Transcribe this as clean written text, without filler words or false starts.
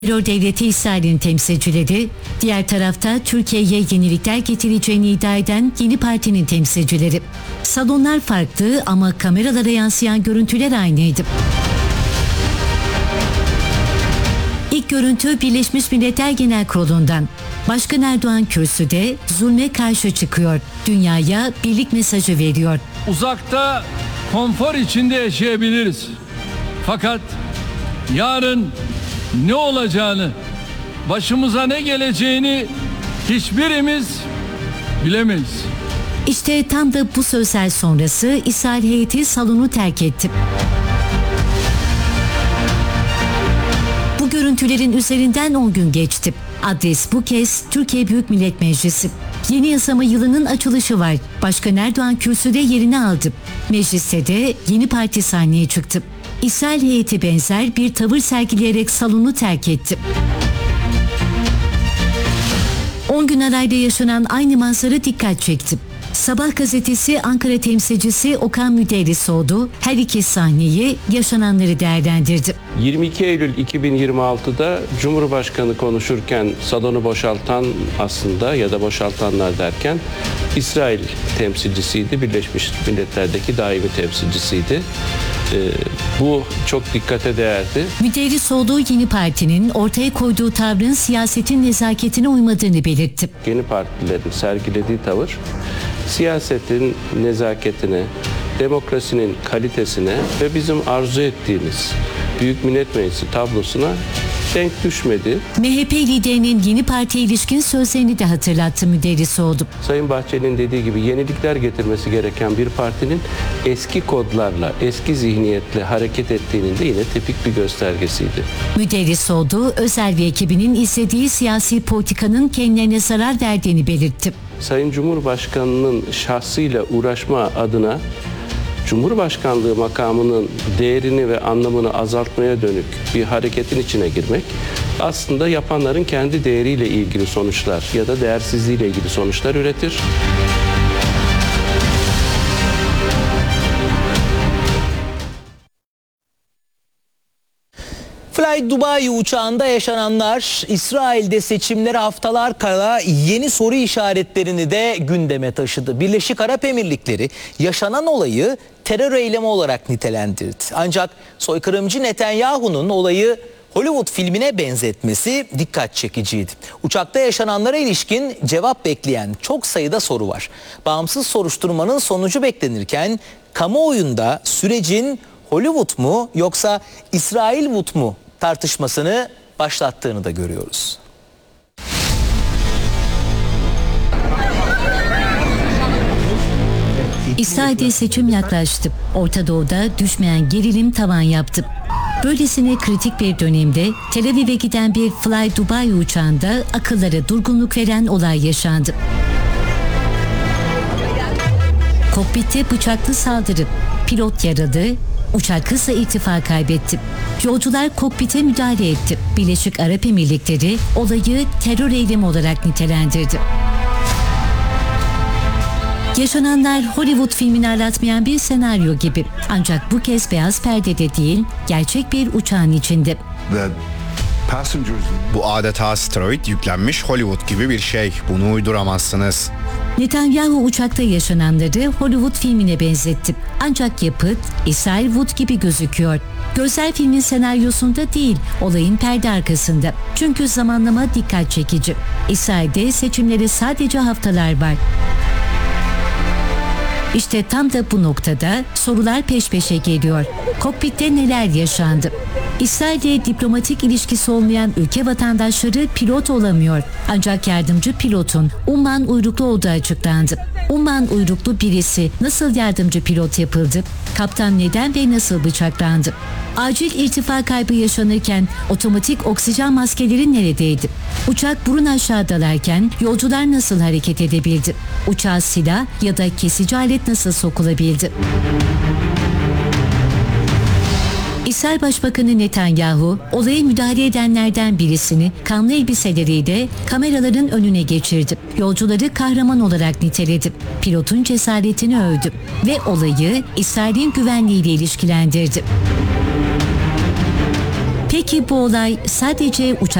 Terör devleti İsrail'in temsilcileri, diğer tarafta Türkiye'ye yenilikler getireceğini iddia eden yeni partinin temsilcileri. Salonlar farklı ama kameralara yansıyan görüntüler aynıydı. İlk görüntü Birleşmiş Milletler Genel Kurulu'ndan. Başkan Erdoğan kürsüde zulme karşı çıkıyor, dünyaya birlik mesajı veriyor. Uzakta konfor içinde yaşayabiliriz. Fakat yarın ne olacağını, başımıza ne geleceğini hiçbirimiz bilemeyiz. İşte tam da bu sözler sonrası İsrail heyeti salonu terk etti. Bu görüntülerin üzerinden 10 gün geçti. Adres bu kez Türkiye Büyük Millet Meclisi. Yeni yasama yılının açılışı var. Başkan Erdoğan kürsüde yerini aldı. Mecliste de yeni parti sahneye çıktı. İsrail heyeti benzer bir tavır sergileyerek salonu terk etti. 10 gün arayla yaşanan aynı manzara dikkat çekti. Sabah gazetesi Ankara temsilcisi Okan Müderrisoğlu her iki sahneyi, yaşananları değerlendirdi. 22 Eylül 2026'da Cumhurbaşkanı konuşurken salonu boşaltan aslında ya da boşaltanlar derken İsrail temsilcisiydi. Birleşmiş Milletler'deki daimi temsilcisiydi. Bu çok dikkate değerdi. Müderrisoğlu yeni partinin ortaya koyduğu tavrın siyasetin nezaketine uymadığını belirtti. Yeni partilerin sergilediği tavır siyasetin nezaketine, demokrasinin kalitesine ve bizim arzu ettiğimiz Büyük Millet Meclisi tablosuna denk düşmedi. MHP liderinin yeni partiye ilişkin sözlerini de hatırlattı Müderrisoğlu. Sayın Bahçeli'nin dediği gibi yenilikler getirmesi gereken bir partinin eski kodlarla, eski zihniyetle hareket ettiğinin de yine tepik bir göstergesiydi. Müderrisoğlu, Özel ve ekibinin izlediği siyasi politikanın kendilerine zarar verdiğini belirtti. Sayın Cumhurbaşkanı'nın şahsıyla uğraşma adına Cumhurbaşkanlığı makamının değerini ve anlamını azaltmaya dönük bir hareketin içine girmek aslında yapanların kendi değeriyle ilgili sonuçlar ya da değersizliğiyle ilgili sonuçlar üretir. Fly Dubai uçağında yaşananlar, İsrail'de seçimlere haftalar kala yeni soru işaretlerini de gündeme taşıdı. Birleşik Arap Emirlikleri yaşanan olayı terör eylemi olarak nitelendirdi. Ancak soykırımcı Netanyahu'nun olayı Hollywood filmine benzetmesi dikkat çekiciydi. Uçakta yaşananlara ilişkin cevap bekleyen çok sayıda soru var. Bağımsız soruşturmanın sonucu beklenirken kamuoyunda sürecin Hollywood mu yoksa İsrailwood mu tartışmasını başlattığını da görüyoruz. İsrail'de seçim yaklaştı. Orta Doğu'da düşmeyen gerilim tavan yaptı. Böylesine kritik bir dönemde Tel Aviv'e giden bir Fly Dubai uçağında akıllara durgunluk veren olay yaşandı. Kokpitte bıçaklı saldırı, pilot yaralı, uçak hızla irtifa kaybetti. Yolcular kokpite müdahale etti. Birleşik Arap Emirlikleri olayı terör eylemi olarak nitelendirdi. Yaşananlar Hollywood filmini aratmayan bir senaryo gibi. Ancak bu kez beyaz perdede değil, gerçek bir uçağın içinde. Bu adeta asteroid yüklenmiş Hollywood gibi bir şey. Bunu uyduramazsınız. Netanyahu uçakta yaşananları Hollywood filmine benzetti. Ancak yapıt İsrailwood gibi gözüküyor. Görsel filmin senaryosunda değil, olayın perde arkasında. Çünkü zamanlama dikkat çekici. İsrail'de seçimlere sadece haftalar var. İşte tam da bu noktada sorular peş peşe geliyor. Kokpitte neler yaşandı? İsrail'de diplomatik ilişkisi olmayan ülke vatandaşları pilot olamıyor. Ancak yardımcı pilotun Umman uyruklu olduğu açıklandı. Umman uyruklu birisi nasıl yardımcı pilot yapıldı? Kaptan neden ve nasıl bıçaklandı? Acil irtifa kaybı yaşanırken otomatik oksijen maskeleri neredeydi? Uçak burun aşağı dalarken yolcular nasıl hareket edebildi? Uçağa silah ya da kesici alet nasıl sokulabildi? İsrail Başbakanı Netanyahu, olaya müdahale edenlerden birisini kanlı elbiseleriyle kameraların önüne geçirdi. Yolcuları kahraman olarak niteledi. Pilotun cesaretini övdü ve olayı İsrail'in güvenliğiyle ilişkilendirdi. Peki bu olay sadece uçak